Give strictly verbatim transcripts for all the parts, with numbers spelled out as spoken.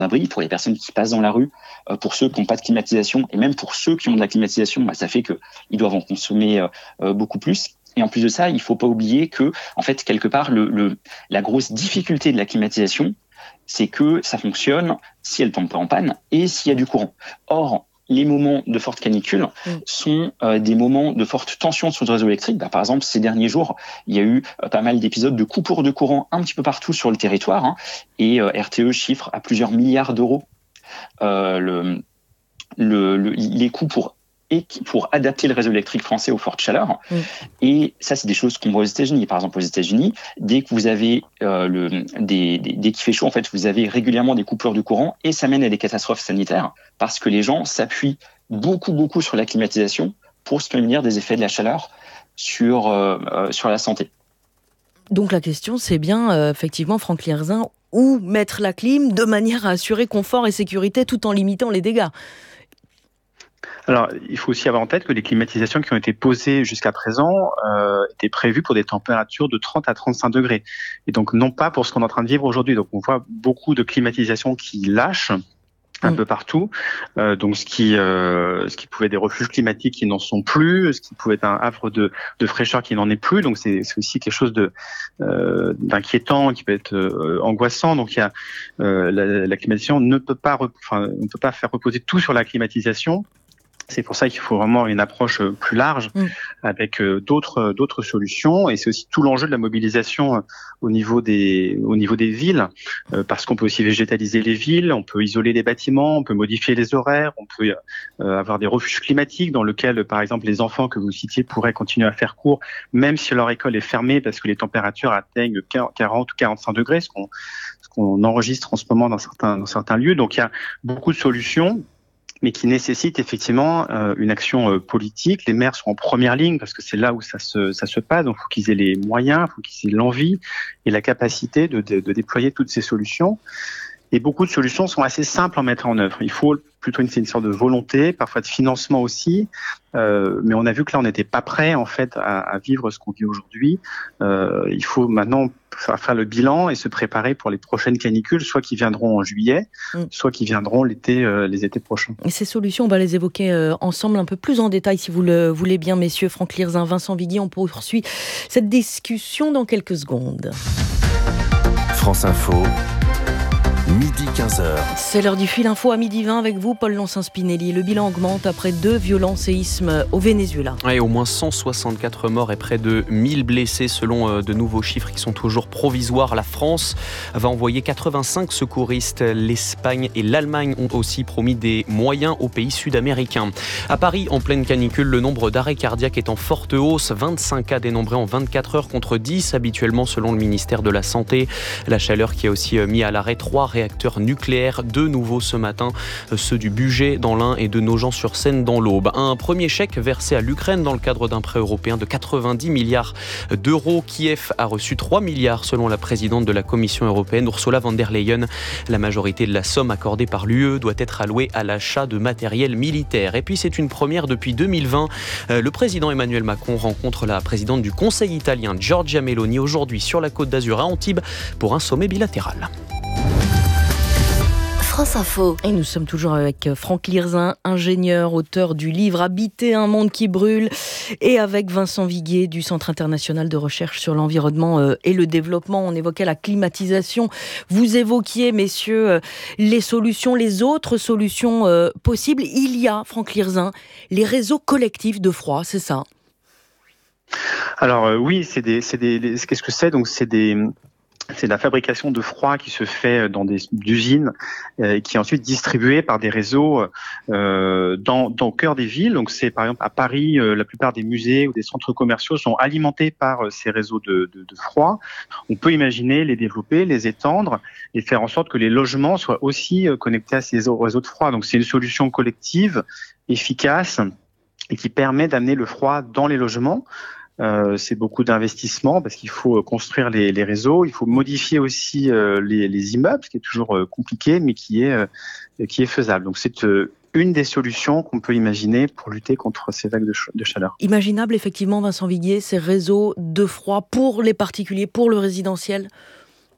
abri, pour les personnes qui passent dans la rue, euh, pour ceux qui n'ont pas de climatisation, et même pour ceux qui ont de la climatisation, bah, ça fait qu'ils doivent en consommer euh, euh, beaucoup plus. Et en plus de ça, il ne faut pas oublier que, en fait, quelque part, le, le, la grosse difficulté de la climatisation, c'est que ça fonctionne si elle ne tombe pas en panne et s'il y a du courant. Or, les moments de forte canicule mmh. sont euh, des moments de forte tension sur le réseau électrique. Bah, par exemple, ces derniers jours, il y a eu euh, pas mal d'épisodes de coupures de courant un petit peu partout sur le territoire, hein, et euh, R T E chiffre à plusieurs milliards d'euros euh, le, le, le, les coûts pour et pour adapter le réseau électrique français aux fortes chaleurs. Mmh. Et ça, c'est des choses qu'on voit aux États-Unis. Par exemple, aux États-Unis, dès que vous avez euh, le, des, des, dès qu'il fait chaud, en fait, vous avez régulièrement des coupures de courant et ça mène à des catastrophes sanitaires parce que les gens s'appuient beaucoup, beaucoup sur la climatisation pour se prémunir des effets de la chaleur sur, euh, euh, sur la santé. Donc la question, c'est bien, euh, effectivement, Franck Lierzin, où mettre la clim de manière à assurer confort et sécurité tout en limitant les dégâts. Alors, il faut aussi avoir en tête que les climatisations qui ont été posées jusqu'à présent euh, étaient prévues pour des températures de trente à trente-cinq degrés. Et donc, non pas pour ce qu'on est en train de vivre aujourd'hui. Donc, on voit beaucoup de climatisations qui lâchent un mmh. peu partout. Euh, donc, ce qui, euh, ce qui pouvait être des refuges climatiques qui n'en sont plus, ce qui pouvait être un havre de, de fraîcheur qui n'en est plus. Donc, c'est, c'est aussi quelque chose de, euh, d'inquiétant, qui peut être euh, angoissant. Donc, il y a euh, la, la climatisation ne peut pas, rep- enfin, on ne peut pas faire reposer tout sur la climatisation. C'est pour ça qu'il faut vraiment une approche plus large mmh. avec d'autres d'autres solutions, et c'est aussi tout l'enjeu de la mobilisation au niveau des au niveau des villes, parce qu'on peut aussi végétaliser les villes, on peut isoler les bâtiments, on peut modifier les horaires, on peut avoir des refuges climatiques dans lesquels, par exemple, les enfants que vous citiez pourraient continuer à faire cours, même si leur école est fermée parce que les températures atteignent quarante ou quarante-cinq degrés, ce qu'on ce qu'on enregistre en ce moment dans certains dans certains lieux. Donc il y a beaucoup de solutions, mais qui nécessite effectivement euh, une action euh, politique. Les maires sont en première ligne parce que c'est là où ça se, ça se passe. Donc, il faut qu'ils aient les moyens, il faut qu'ils aient l'envie et la capacité de, de, de déployer toutes ces solutions. Et beaucoup de solutions sont assez simples à mettre en œuvre. Il faut plutôt une, une sorte de volonté, parfois de financement aussi. Euh, mais on a vu que là, on n'était pas prêt en fait à, à vivre ce qu'on vit aujourd'hui. Euh, il faut maintenant faire le bilan et se préparer pour les prochaines canicules, soit qui viendront en juillet, mmh. soit qui viendront l'été, euh, les étés prochains. Et ces solutions, on va les évoquer euh, ensemble un peu plus en détail, si vous le voulez bien, messieurs. Franck Lierzin, Vincent Viguier, on poursuit cette discussion dans quelques secondes. France Info. midi quinze heures. C'est l'heure du fil info à midi vingt avec vous, Paul Lancin-Spinelli. Le bilan augmente après deux violents séismes au Venezuela. Et au moins cent soixante-quatre morts et près de mille blessés selon de nouveaux chiffres qui sont toujours provisoires. La France va envoyer quatre-vingt-cinq secouristes. L'Espagne et l'Allemagne ont aussi promis des moyens aux pays sud-américains. À Paris, en pleine canicule, le nombre d'arrêts cardiaques est en forte hausse. vingt-cinq cas dénombrés en vingt-quatre heures contre dix habituellement selon le ministère de la Santé. La chaleur qui a aussi mis à l'arrêt trois réacteurs nucléaires, de nouveau ce matin, ceux du Bugey dans l'Ain et de Nogent-sur-Seine dans l'Aube. Un premier chèque versé à l'Ukraine dans le cadre d'un prêt européen de quatre-vingt-dix milliards d'euros. Kiev a reçu trois milliards selon la présidente de la Commission européenne, Ursula von der Leyen. La majorité de la somme accordée par l'U E doit être allouée à l'achat de matériel militaire. Et puis c'est une première depuis deux mille vingt. Le président Emmanuel Macron rencontre la présidente du Conseil italien, Giorgia Meloni, aujourd'hui sur la Côte d'Azur à Antibes pour un sommet bilatéral. France Info. Et nous sommes toujours avec Franck Lierzin, ingénieur, auteur du livre Habiter un monde qui brûle, et avec Vincent Viguier du Centre international de recherche sur l'environnement et le développement. On évoquait la climatisation. Vous évoquiez, messieurs, les solutions, les autres solutions possibles. Il y a, Franck Lierzin, les réseaux collectifs de froid, c'est ça ? Alors euh, oui, c'est des, c'est des, les, qu'est-ce que c'est ? Donc c'est des C'est la fabrication de froid qui se fait dans des usines, euh, qui est ensuite distribuée par des réseaux euh, dans, dans le cœur des villes. Donc c'est par exemple à Paris, euh, la plupart des musées ou des centres commerciaux sont alimentés par euh, ces réseaux de, de, de froid. On peut imaginer les développer, les étendre et faire en sorte que les logements soient aussi euh, connectés à ces réseaux de froid. Donc c'est une solution collective, efficace et qui permet d'amener le froid dans les logements. Euh, c'est beaucoup d'investissements parce qu'il faut construire les, les réseaux, il faut modifier aussi euh, les, les immeubles, ce qui est toujours euh, compliqué, mais qui est, euh, qui est faisable. Donc c'est euh, une des solutions qu'on peut imaginer pour lutter contre ces vagues de, ch- de chaleur. Imaginable effectivement, Vincent Viguier, ces réseaux de froid pour les particuliers, pour le résidentiel ?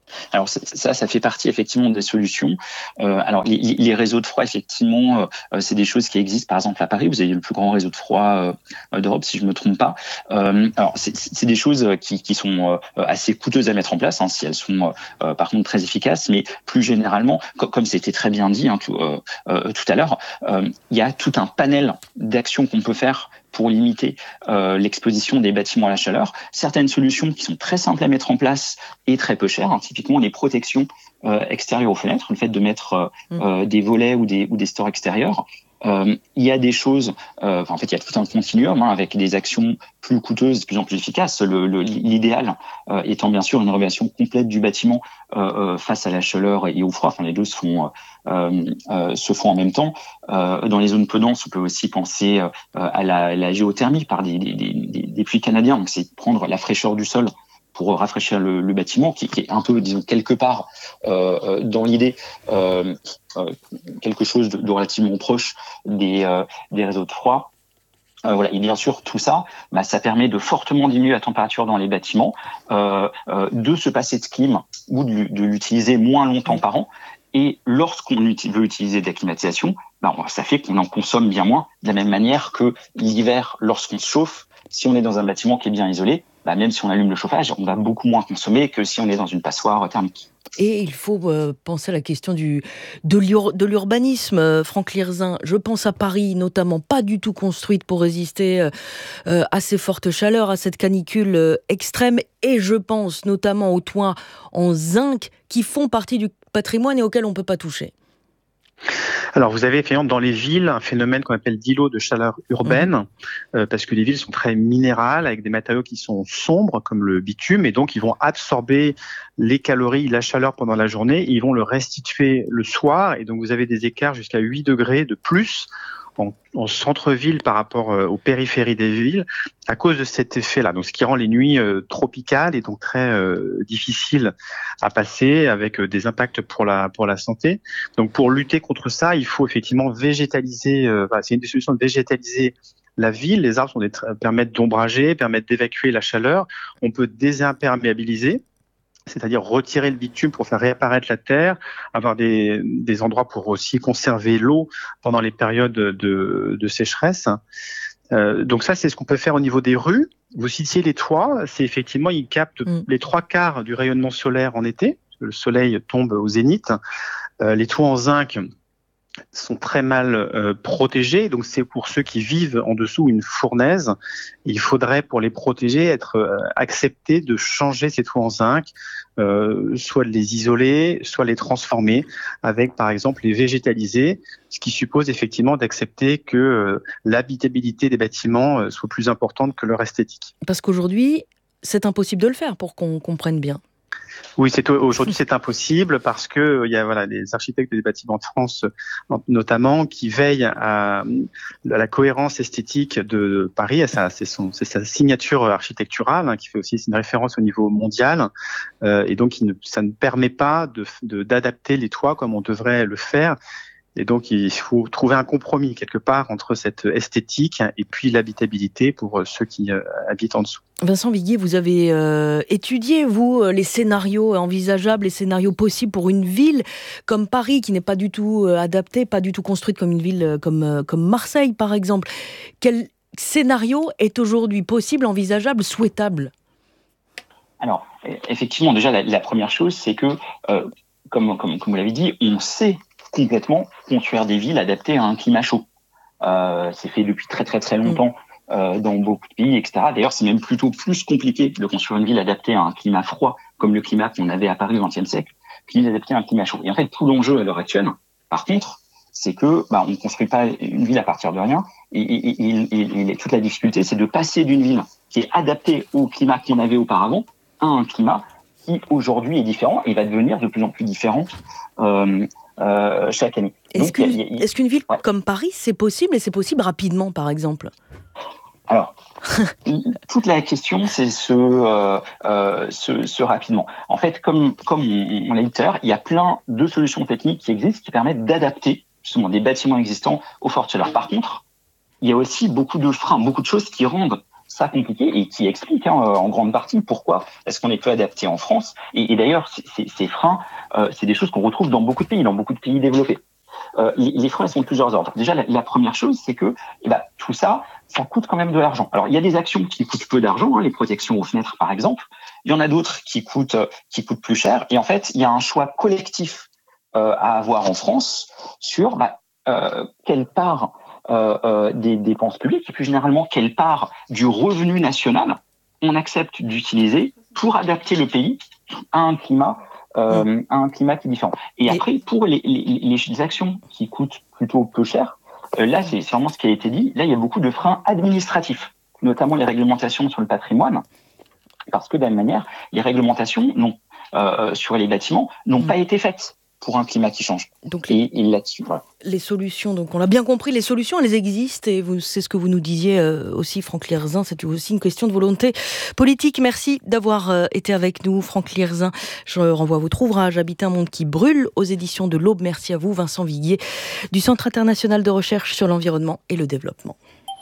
Alors ça, ça fait partie effectivement des solutions. Euh, alors les, les réseaux de froid, effectivement, euh, c'est des choses qui existent. Par exemple à Paris, vous avez le plus grand réseau de froid euh, d'Europe, si je me trompe pas. Euh, alors c'est, c'est des choses qui, qui sont euh, assez coûteuses à mettre en place, hein, si elles sont euh, par contre très efficaces. Mais plus généralement, co- comme c'était très bien dit hein, tout, euh, euh, tout à l'heure, euh, il y a tout un panel d'actions qu'on peut faire pour limiter euh, l'exposition des bâtiments à la chaleur. Certaines solutions qui sont très simples à mettre en place et très peu chères, hein, typiquement les protections euh, extérieures aux fenêtres, le fait de mettre euh, mmh. euh, des volets ou des, ou des stores extérieurs. Euh, il y a des choses, euh, en fait, il y a tout un continuum hein, avec des actions plus coûteuses, de plus en plus efficaces. Le, le, l'idéal euh, étant bien sûr une rénovation complète du bâtiment euh, euh, face à la chaleur et au froid. Enfin, les deux se font, euh, euh, se font en même temps. Euh, dans les zones peu denses, on peut aussi penser euh, à la, la géothermie par des, des, des, des puits canadiens. Donc, c'est prendre la fraîcheur du sol pour rafraîchir le, le bâtiment, qui, qui est un peu, disons, quelque part, euh, dans l'idée, euh, euh, quelque chose de, de relativement proche des, euh, des réseaux de froid. Euh, voilà. Et bien sûr, tout ça, bah, ça permet de fortement diminuer la température dans les bâtiments, euh, euh, de se passer de clim ou de, de l'utiliser moins longtemps par an. Et lorsqu'on uti- veut utiliser de la climatisation, bah, ça fait qu'on en consomme bien moins, de la même manière que l'hiver, lorsqu'on se chauffe, si on est dans un bâtiment qui est bien isolé, bah, même si on allume le chauffage, on va beaucoup moins consommer que si on est dans une passoire thermique. Et il faut euh, penser à la question du, de, l'ur, de l'urbanisme, euh, Franck Lirzin. Je pense à Paris, notamment, pas du tout construite pour résister euh, euh, à ces fortes chaleurs, à cette canicule euh, extrême. Et je pense notamment aux toits en zinc qui font partie du patrimoine et auxquels on ne peut pas toucher. Alors, vous avez effectivement dans les villes un phénomène qu'on appelle d'îlots de chaleur urbaine, mmh. euh, parce que les villes sont très minérales, avec des matériaux qui sont sombres, comme le bitume, et donc ils vont absorber les calories, la chaleur pendant la journée, et ils vont le restituer le soir, et donc vous avez des écarts jusqu'à huit degrés de plus en, en centre-ville par rapport euh, aux périphéries des villes, à cause de cet effet-là. Donc, ce qui rend les nuits euh, tropicales et donc très euh, difficiles à passer, avec euh, des impacts pour la pour la santé. Donc, pour lutter contre ça, il faut effectivement végétaliser. Euh, enfin, c'est une des solutions de végétaliser la ville. Les arbres sont des, permettent d'ombrager, permettent d'évacuer la chaleur. On peut désimperméabiliser, c'est-à-dire retirer le bitume pour faire réapparaître la terre, avoir des, des endroits pour aussi conserver l'eau pendant les périodes de, de sécheresse. Euh, donc ça, c'est ce qu'on peut faire au niveau des rues. Vous citiez les toits, c'est effectivement, ils captent mmh. les trois quarts du rayonnement solaire en été, parce que le soleil tombe au zénith. Euh, les toits en zinc sont très mal euh, protégés, donc c'est pour ceux qui vivent en dessous une fournaise. Il faudrait, pour les protéger, être euh, accepté de changer ces toits en zinc, euh, soit de les isoler, soit les transformer, avec par exemple les végétaliser, ce qui suppose effectivement d'accepter que euh, l'habitabilité des bâtiments euh, soit plus importante que leur esthétique. Parce qu'aujourd'hui, c'est impossible de le faire, pour qu'on comprenne bien. Oui, c'est aujourd'hui c'est impossible parce que il y a voilà les architectes des bâtiments de France notamment qui veillent à, à la cohérence esthétique de Paris. Ça, c'est son c'est sa signature architecturale hein, qui fait aussi une référence au niveau mondial euh, et donc il ne, ça ne permet pas de, de d'adapter les toits comme on devrait le faire. Et donc, il faut trouver un compromis quelque part entre cette esthétique et puis l'habitabilité pour ceux qui euh, habitent en dessous. Vincent Viguier, vous avez euh, étudié, vous, les scénarios envisageables, les scénarios possibles pour une ville comme Paris, qui n'est pas du tout euh, adaptée, pas du tout construite comme une ville comme, euh, comme Marseille, par exemple. Quel scénario est aujourd'hui possible, envisageable, souhaitable ? Alors, effectivement, déjà, la, la première chose, c'est que, euh, comme, comme, comme vous l'avez dit, on sait complètement construire des villes adaptées à un climat chaud. Euh, c'est fait depuis très très très longtemps euh, dans beaucoup de pays, et cetera. D'ailleurs, c'est même plutôt plus compliqué de construire une ville adaptée à un climat froid, comme le climat qu'on avait à Paris au vingtième siècle, qu'une ville adaptée à un climat chaud. Et en fait, tout l'enjeu à l'heure actuelle, par contre, c'est que bah, on ne construit pas une ville à partir de rien. Et, et, et, et, et toute la difficulté, c'est de passer d'une ville qui est adaptée au climat qu'on avait auparavant à un climat qui aujourd'hui est différent et va devenir de plus en plus différent euh, Euh, chaque année. Est-ce, Donc, qu'une, y a, y a... est-ce qu'une ville ouais. comme Paris, c'est possible et c'est possible rapidement, par exemple ? Alors, toute la question, c'est ce, euh, euh, ce, ce rapidement. En fait, comme, comme on, on l'a dit tout à l'heure, il y a plein de solutions techniques qui existent qui permettent d'adapter justement des bâtiments existants aux fortes chaleurs. Par contre, il y a aussi beaucoup de freins, beaucoup de choses qui rendent ça compliqué et qui explique hein, en grande partie pourquoi est-ce qu'on est peu adapté en France. Et, et d'ailleurs, ces, ces freins, euh, c'est des choses qu'on retrouve dans beaucoup de pays, dans beaucoup de pays développés. Euh, les, les freins, ils sont de plusieurs ordres. Déjà, la, la première chose, c'est que eh ben, tout ça, ça coûte quand même de l'argent. Alors, il y a des actions qui coûtent peu d'argent, hein, les protections aux fenêtres, par exemple. Il y en a d'autres qui coûtent, qui coûtent plus cher. Et en fait, il y a un choix collectif euh, à avoir en France sur bah, euh, quelle part euh, euh, des dépenses publiques et plus généralement quelle part du revenu national on accepte d'utiliser pour adapter le pays à un climat Euh, à un climat qui est différent. Et, et après, pour les, les, les actions qui coûtent plutôt peu cher, euh, là, c'est vraiment ce qui a été dit. Là, il y a beaucoup de freins administratifs, notamment les réglementations sur le patrimoine, parce que de la même manière, les réglementations non, euh, sur les bâtiments n'ont mmh. pas été faites pour un climat qui change. Donc, et, et là-dessus, voilà. Les solutions, donc on l'a bien compris, les solutions, elles existent, et vous, c'est ce que vous nous disiez euh, aussi, Franck Lierzin, c'est aussi une question de volonté politique. Merci d'avoir euh, été avec nous, Franck Lierzin. Je renvoie à votre ouvrage, Habiter un monde qui brûle, aux éditions de l'Aube. Merci à vous, Vincent Viguier, du Centre international de recherche sur l'environnement et le développement.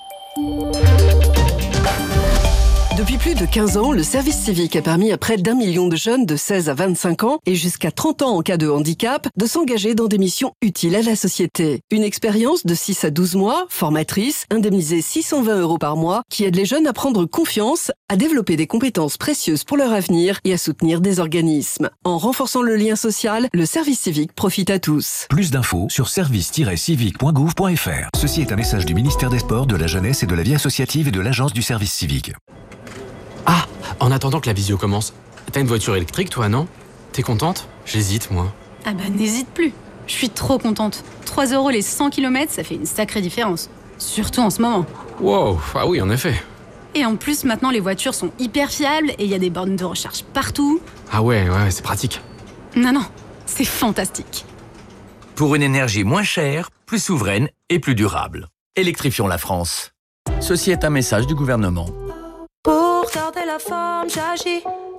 Depuis plus de quinze ans, le service civique a permis à près d'un million de jeunes de seize à vingt-cinq ans et jusqu'à trente ans en cas de handicap de s'engager dans des missions utiles à la société. Une expérience de six à douze mois, formatrice, indemnisée six cent vingt euros par mois, qui aide les jeunes à prendre confiance, à développer des compétences précieuses pour leur avenir et à soutenir des organismes. En renforçant le lien social, le service civique profite à tous. Plus d'infos sur service tiret civique point gouv point f r. Ceci est un message du ministère des Sports, de la Jeunesse et de la Vie associative et de l'Agence du service civique. Ah, en attendant que la visio commence, t'as une voiture électrique toi, non? T'es contente? J'hésite, moi. Ah bah n'hésite plus, je suis trop contente. trois euros les cent kilomètres, ça fait une sacrée différence. Surtout en ce moment. Wow, ah oui, en effet. Et en plus, maintenant les voitures sont hyper fiables et il y a des bornes de recharge partout. Ah ouais, ouais, c'est pratique. Non, non, c'est fantastique. Pour une énergie moins chère, plus souveraine et plus durable. Électrifions la France. Ceci est un message du gouvernement. Pour garder la forme, j'agis